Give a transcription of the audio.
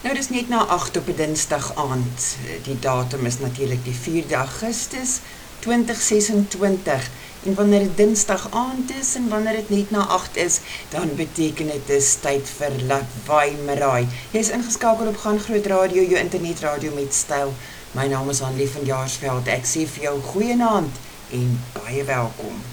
Nou, dis net na 8 op 'n Dinsdag aand. Die datum is natuurlik die 4de Augustus 2026. En wanneer dit Dinsdag aand is en wanneer dit net na 8 is, dan beteken dit dis tyd vir Laat Waai Maraai. Jy is ingeskakel op Gaan Groot Radio, jou internetradio met styl. My naam is Annelie van Jaarsveld. Ek sê vir jou goeienaand en baie welkom.